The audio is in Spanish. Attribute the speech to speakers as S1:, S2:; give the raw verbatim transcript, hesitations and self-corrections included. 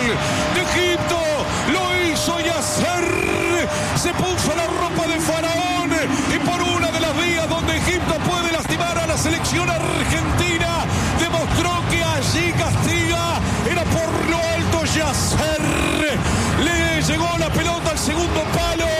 S1: de Egipto. Lo hizo Yasser. Se puso la ropa de faraón y por una de las vías donde Egipto puede lastimar a la selección argentina, demostró que allí castiga. Era por lo alto Yasser. Le llegó la pelota al segundo palo.